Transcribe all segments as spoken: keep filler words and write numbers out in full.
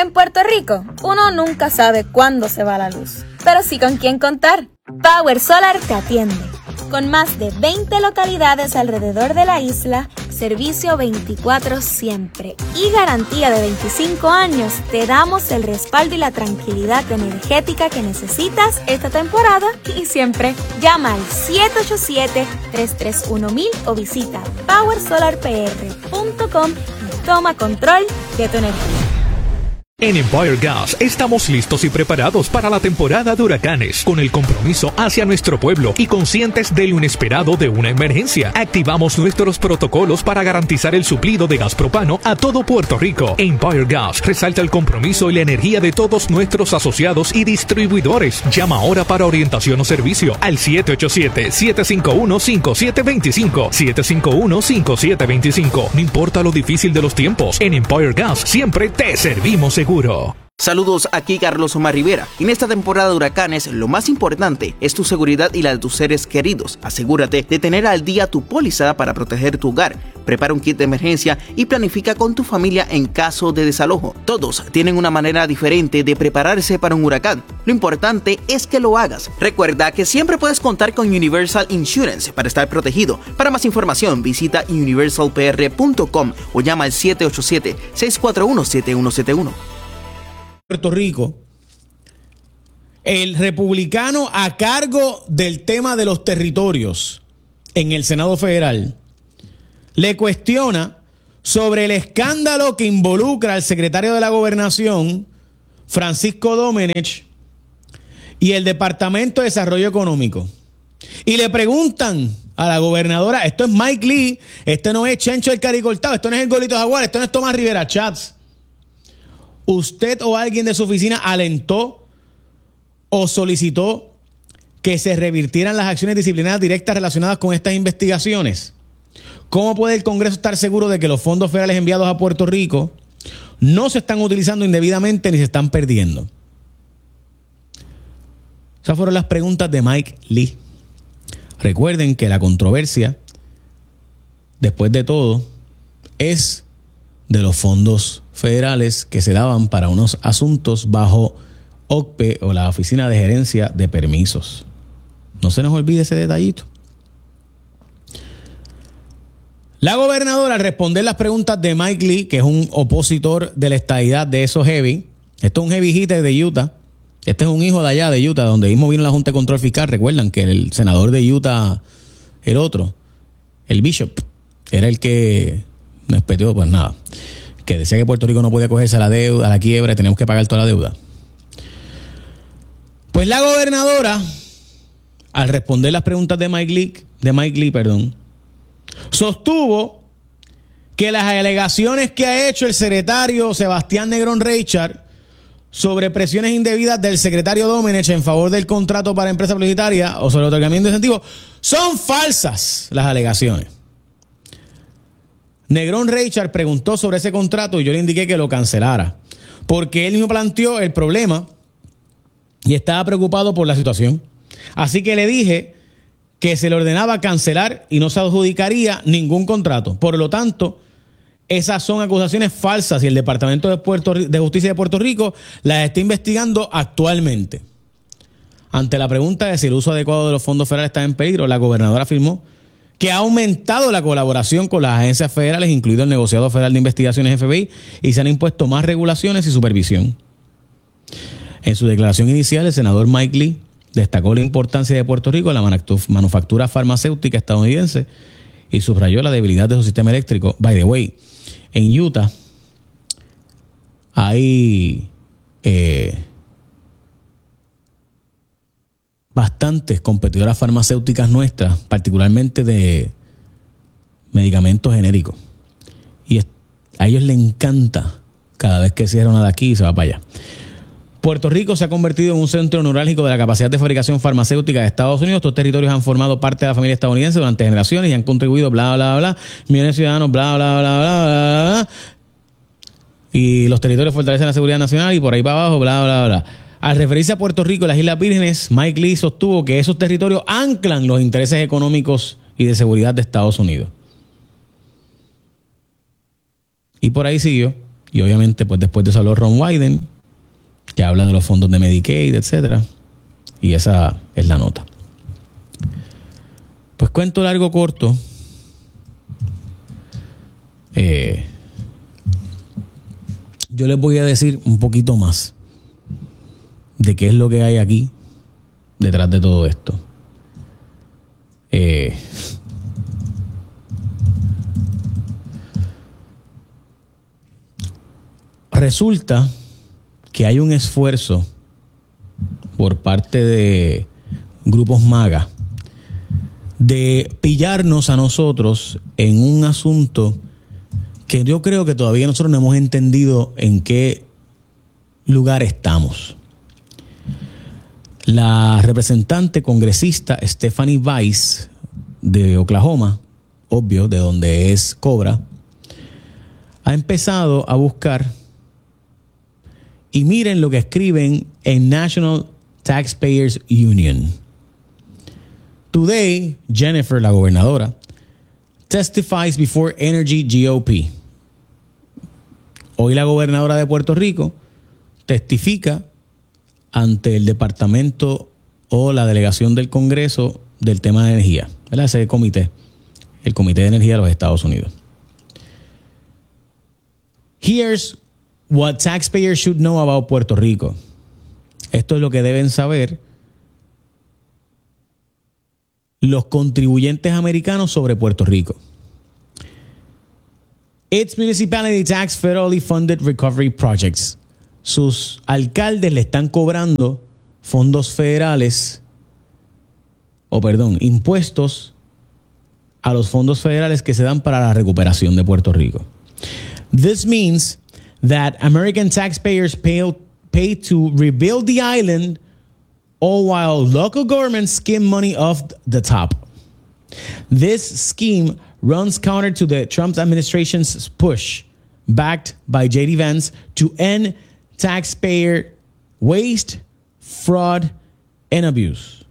En Puerto Rico, uno nunca sabe cuándo se va la luz, pero sí con quién contar. Power Solar te atiende. Con más de veinte localidades alrededor de la isla, servicio veinticuatro siempre y garantía de veinticinco años, te damos el respaldo y la tranquilidad energética que necesitas esta temporada y siempre. Llama al siete ocho siete, tres tres uno mil o visita power solar p r punto com y toma control de tu energía. En Empire Gas estamos listos y preparados para la temporada de huracanes, con el compromiso hacia nuestro pueblo y conscientes de lo inesperado de una emergencia. Activamos nuestros protocolos para garantizar el suplido de gas propano a todo Puerto Rico. Empire Gas resalta el compromiso y la energía de todos nuestros asociados y distribuidores. Llama ahora para orientación o servicio al siete ocho siete, siete cinco uno, cinco siete dos cinco, siete cinco uno, cinco siete dos cinco. No importa lo difícil de los tiempos, en Empire Gas siempre te servimos seguro. Saludos, aquí Carlos Omar Rivera. En esta temporada de huracanes, lo más importante es tu seguridad y la de tus seres queridos. Asegúrate de tener al día tu póliza para proteger tu hogar. Prepara un kit de emergencia y planifica con tu familia en caso de desalojo. Todos tienen una manera diferente de prepararse para un huracán. Lo importante es que lo hagas. Recuerda que siempre puedes contar con Universal Insurance para estar protegido. Para más información, visita universal p r punto com o llama al siete ocho siete, seis cuatro uno, siete uno siete uno. Puerto Rico, el republicano a cargo del tema de los territorios en el Senado Federal le cuestiona sobre el escándalo que involucra al secretario de la Gobernación, Francisco Domenech, y el Departamento de Desarrollo Económico. Y le preguntan a la gobernadora, esto es Mike Lee, este no es Chencho el Caricortado, esto no es el Golito Jaguar, esto no es Tomás Rivera Chats. ¿Usted o alguien de su oficina alentó o solicitó que se revirtieran las acciones disciplinarias directas relacionadas con estas investigaciones? ¿Cómo puede el Congreso estar seguro de que los fondos federales enviados a Puerto Rico no se están utilizando indebidamente ni se están perdiendo? Esas fueron las preguntas de Mike Lee. Recuerden que la controversia, después de todo, es de los fondos federales que se daban para unos asuntos bajo O C P E o la Oficina de Gerencia de Permisos. No se nos olvide ese detallito. La gobernadora, al responder las preguntas de Mike Lee, que es un opositor de la estadidad de esos heavy, esto es un heavy hitter de Utah, este es un hijo de allá de Utah, donde mismo vino la Junta de Control Fiscal. Recuerdan que el senador de Utah, el otro, el Bishop, era el que nos espetió, pues nada, que decía que Puerto Rico no podía cogerse a la deuda, a la quiebra, y teníamos que pagar toda la deuda. Pues la gobernadora, al responder las preguntas de Mike Lee, de Mike Lee, perdón, sostuvo que las alegaciones que ha hecho el secretario Sebastián Negrón Reichard sobre presiones indebidas del secretario Domenech en favor del contrato para empresa publicitaria o sobre el otorgamiento de incentivos son falsas. Las alegaciones. Negrón Reichard preguntó sobre ese contrato y yo le indiqué que lo cancelara, porque él mismo planteó el problema y estaba preocupado por la situación. Así que le dije que se le ordenaba cancelar y no se adjudicaría ningún contrato. Por lo tanto, esas son acusaciones falsas y el Departamento de, Puerto, de Justicia de Puerto Rico las está investigando actualmente. Ante la pregunta de si el uso adecuado de los fondos federales está en peligro, la gobernadora afirmó que ha aumentado la colaboración con las agencias federales, incluido el Negociado Federal de Investigaciones F B I, y se han impuesto más regulaciones y supervisión. En su declaración inicial, el senador Mike Lee destacó la importancia de Puerto Rico en la manufactura farmacéutica estadounidense y subrayó la debilidad de su sistema eléctrico. By the way, en Utah hay eh, bastantes competidoras farmacéuticas nuestras, particularmente de medicamentos genéricos. Y a ellos les encanta cada vez que cierra una de aquí y se va para allá. Puerto Rico se ha convertido en un centro neurálgico de la capacidad de fabricación farmacéutica de Estados Unidos. Estos territorios han formado parte de la familia estadounidense durante generaciones y han contribuido, bla, bla, bla, millones de ciudadanos, bla, bla, bla, bla, bla, bla. Y los territorios fortalecen la seguridad nacional y por ahí para abajo, bla, bla, bla. Al referirse a Puerto Rico y las Islas Vírgenes, Mike Lee sostuvo que esos territorios anclan los intereses económicos y de seguridad de Estados Unidos. Y por ahí siguió. Y obviamente, pues después de eso habló Ron Wyden, que habla de los fondos de Medicaid, etcétera. Y esa es la nota. Pues cuento largo corto. Eh, yo les voy a decir un poquito más de qué es lo que hay aquí detrás de todo esto. Eh, resulta que hay un esfuerzo por parte de grupos MAGA de pillarnos a nosotros en un asunto que yo creo que todavía nosotros no hemos entendido en qué lugar estamos. La representante congresista Stephanie Weiss de Oklahoma, obvio, de donde es Cobra, ha empezado a buscar, y miren lo que escriben en National Taxpayers Union. Today, Jennifer, la gobernadora, testifies before Energy G O P. Hoy la gobernadora de Puerto Rico testifica ante el departamento o la delegación del Congreso del tema de energía, ¿verdad? Ese comité, el Comité de Energía de los Estados Unidos. Here's what taxpayers should know about Puerto Rico. Esto es lo que deben saber los contribuyentes americanos sobre Puerto Rico. Its municipality tax federally funded recovery projects. Sus alcaldes le están cobrando fondos federales, o perdón, impuestos a los fondos federales que se dan para la recuperación de Puerto Rico. This means that American taxpayers pay, pay to rebuild the island, all while local governments skim money off the top. This scheme runs counter to the Trump administration's push, backed by J D Vance, to end taxpayer waste, fraud, and abuse.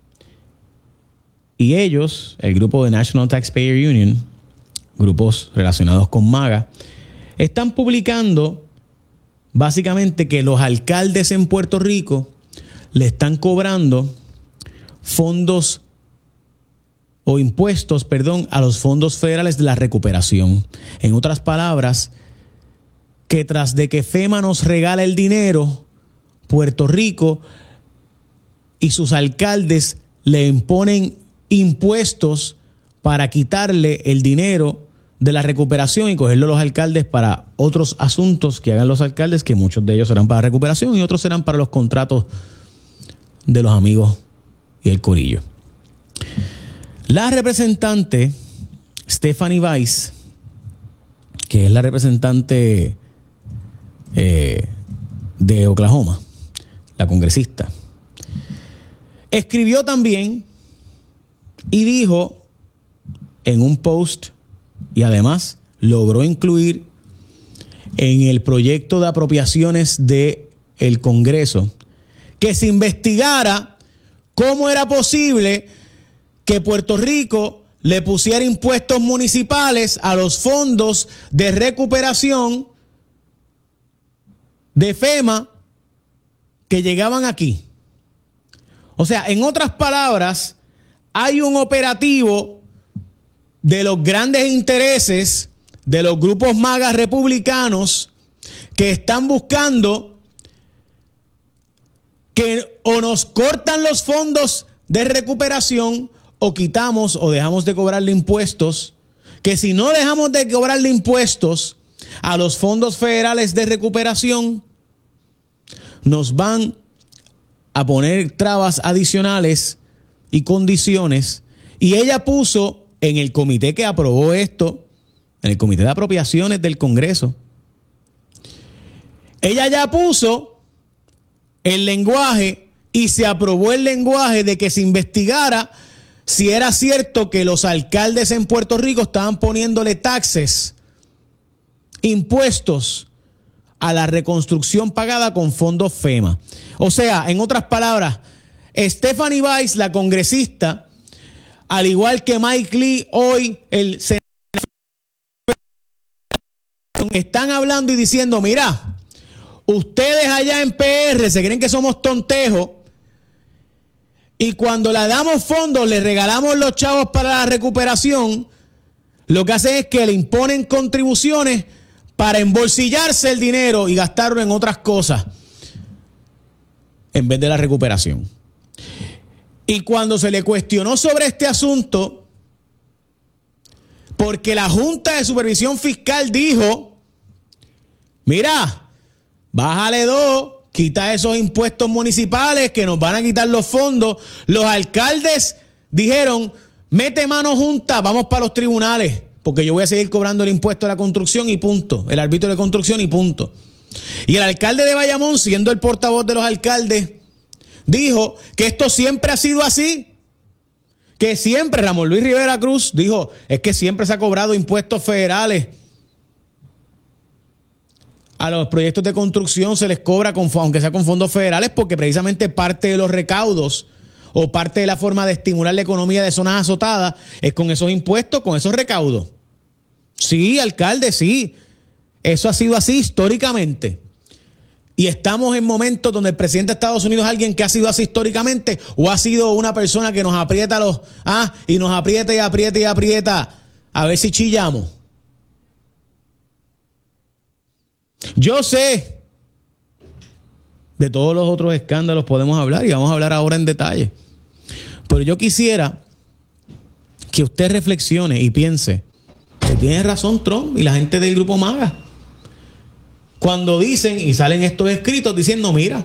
Y ellos, el grupo de National Taxpayer Union, grupos relacionados con MAGA, están publicando básicamente que los alcaldes en Puerto Rico le están cobrando fondos o impuestos, perdón, a los fondos federales de la recuperación. En otras palabras, que tras de que FEMA nos regala el dinero, Puerto Rico y sus alcaldes le imponen impuestos para quitarle el dinero de la recuperación y cogerlo a los alcaldes para otros asuntos que hagan los alcaldes, que muchos de ellos serán para recuperación y otros serán para los contratos de los amigos y el corillo. La representante Stephanie Weiss, que es la representante eh, de Oklahoma, la congresista, escribió también y dijo en un post, y además logró incluir en el proyecto de apropiaciones del Congreso, que se investigara cómo era posible que Puerto Rico le pusiera impuestos municipales a los fondos de recuperación de FEMA que llegaban aquí. O sea, en otras palabras, hay un operativo de los grandes intereses de los grupos MAGA republicanos que están buscando que o nos cortan los fondos de recuperación o quitamos o dejamos de cobrarle impuestos, que si no dejamos de cobrarle impuestos a los fondos federales de recuperación, nos van a poner trabas adicionales y condiciones. Y ella puso en el comité que aprobó esto, en el comité de apropiaciones del Congreso, ella ya puso el lenguaje y se aprobó el lenguaje de que se investigara si era cierto que los alcaldes en Puerto Rico estaban poniéndole taxes, impuestos a la reconstrucción pagada con fondos FEMA. O sea, en otras palabras, Stephanie Weiss, la congresista, al igual que Mike Lee, hoy el senador están hablando y diciendo, mira, ustedes allá en P R se creen que somos tontejos y cuando le damos fondos, le regalamos los chavos para la recuperación, lo que hacen es que le imponen contribuciones para embolsillarse el dinero y gastarlo en otras cosas en vez de la recuperación. Y cuando se le cuestionó sobre este asunto, porque la Junta de Supervisión Fiscal dijo, mira, bájale dos, quita esos impuestos municipales que nos van a quitar los fondos. Los alcaldes dijeron, mete mano junta, vamos para los tribunales, porque yo voy a seguir cobrando el impuesto de la construcción y punto, el arbitrio de construcción y punto. Y el alcalde de Bayamón, siendo el portavoz de los alcaldes, dijo que esto siempre ha sido así, que siempre, Ramón Luis Rivera Cruz dijo, es que siempre se ha cobrado impuestos federales. A los proyectos de construcción se les cobra, con, aunque sea con fondos federales, porque precisamente parte de los recaudos o parte de la forma de estimular la economía de zonas azotadas es con esos impuestos, con esos recaudos. Sí, alcalde, sí. Eso ha sido así históricamente. Y estamos en momentos donde el presidente de Estados Unidos es alguien que ha sido así históricamente o ha sido una persona que nos aprieta los... Ah, y nos aprieta y aprieta y aprieta a ver si chillamos. Yo sé, de todos los otros escándalos podemos hablar y vamos a hablar ahora en detalle. Pero yo quisiera que usted reflexione y piense que tiene razón Trump y la gente del Grupo MAGA. Cuando dicen y salen estos escritos diciendo, mira.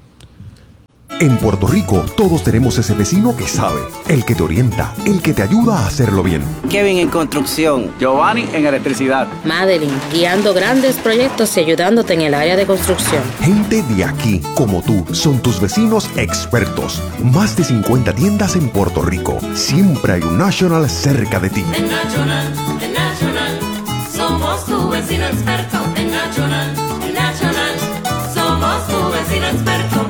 En Puerto Rico todos tenemos ese vecino que sabe, el que te orienta, el que te ayuda a hacerlo bien. Kevin en construcción. Giovanni en electricidad. Madeline guiando grandes proyectos y ayudándote en el área de construcción. Gente de aquí, como tú, son tus vecinos expertos. Más de cincuenta tiendas en Puerto Rico. Siempre hay un National cerca de ti. En National, en National, somos tu vecino experto. En National, en National, somos tu vecino experto.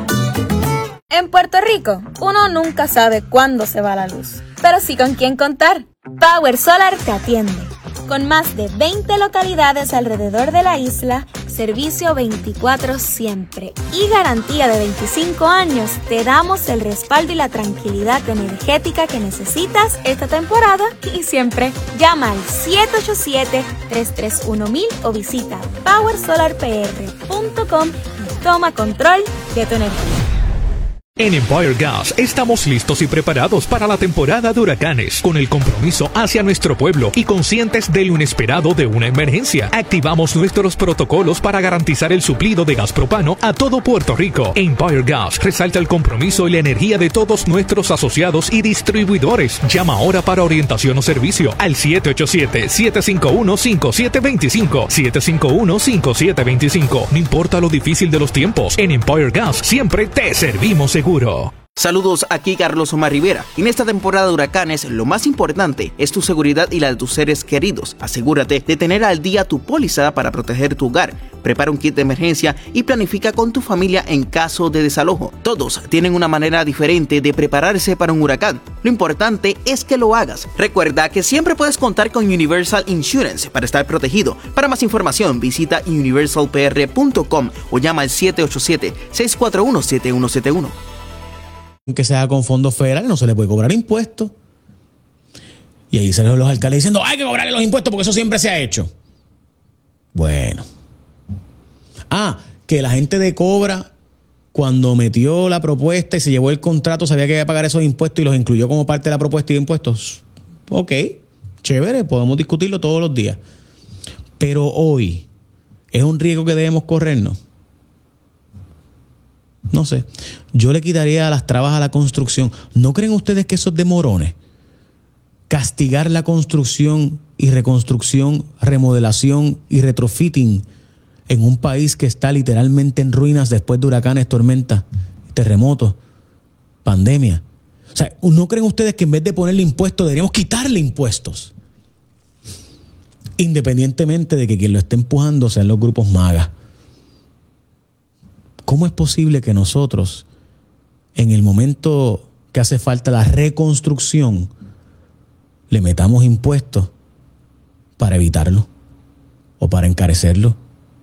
En Puerto Rico, uno nunca sabe cuándo se va la luz, pero sí con quién contar. Power Solar te atiende. Con más de veinte localidades alrededor de la isla, servicio veinticuatro siempre y garantía de veinticinco años, te damos el respaldo y la tranquilidad energética que necesitas esta temporada y siempre. Llama al siete ocho siete, tres tres uno mil o visita power solar p r punto com y toma control de tu energía. En Empire Gas estamos listos y preparados para la temporada de huracanes, con el compromiso hacia nuestro pueblo y conscientes de lo inesperado de una emergencia. Activamos nuestros protocolos para garantizar el suplido de gas propano a todo Puerto Rico. Empire Gas resalta el compromiso y la energía de todos nuestros asociados y distribuidores. Llama ahora para orientación o servicio al siete ocho siete, siete cinco uno, cinco siete dos cinco, siete cinco uno, cinco siete dos cinco. No importa lo difícil de los tiempos, en Empire Gas siempre te servimos seguro. Saludos, aquí Carlos Omar Rivera. En esta temporada de huracanes, lo más importante es tu seguridad y la de tus seres queridos. Asegúrate de tener al día tu póliza para proteger tu hogar. Prepara un kit de emergencia y planifica con tu familia en caso de desalojo. Todos tienen una manera diferente de prepararse para un huracán. Lo importante es que lo hagas. Recuerda que siempre puedes contar con Universal Insurance para estar protegido. Para más información, visita universal p r punto com o llama al siete ocho siete, seis cuatro uno, siete uno siete uno. Que sea con fondos federales, no se le puede cobrar impuestos. Y ahí salen los alcaldes diciendo, hay que cobrarle los impuestos porque eso siempre se ha hecho. Bueno. Ah, que la gente de Cobra, cuando metió la propuesta y se llevó el contrato, sabía que iba a pagar esos impuestos y los incluyó como parte de la propuesta de impuestos. Ok, chévere, podemos discutirlo todos los días. Pero hoy, ¿es un riesgo que debemos corrernos? No sé, yo le quitaría las trabas a la construcción. ¿No creen ustedes que esos demorones? Castigar la construcción y reconstrucción, remodelación y retrofitting en un país que está literalmente en ruinas después de huracanes, tormentas, terremotos, pandemia. O sea, ¿no creen ustedes que en vez de ponerle impuestos deberíamos quitarle impuestos? Independientemente de que quien lo esté empujando sean los grupos MAGA. ¿Cómo es posible que nosotros, en el momento que hace falta la reconstrucción, le metamos impuestos para evitarlo? o para encarecerlo.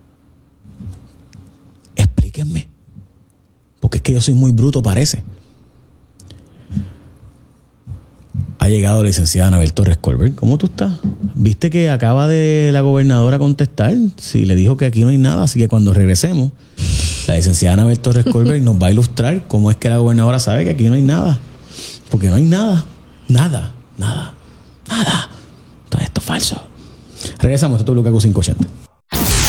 Explíquenme. Porque es que yo soy muy bruto, parece. Ha llegado la licenciada Anabel Torres Colbert. ¿Cómo tú estás? ¿Viste que acaba de la gobernadora contestar? Sí, le dijo que aquí no hay nada, así que cuando regresemos, la licenciada Anabel Torres Colbert nos va a ilustrar cómo es que la gobernadora sabe que aquí no hay nada. Porque no hay nada. Nada. Nada. Nada. Todo esto es falso. Regresamos. Esto es W K Q quinientos ochenta.